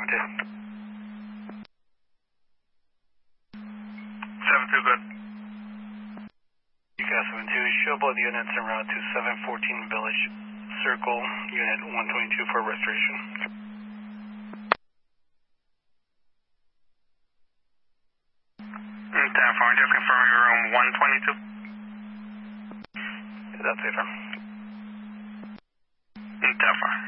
7-2, good. UCAS 7-2, show both units en route to 714 Village Circle, Unit 122 for restoration. 10-4, just confirming room 122. That's it, sir. 10-4.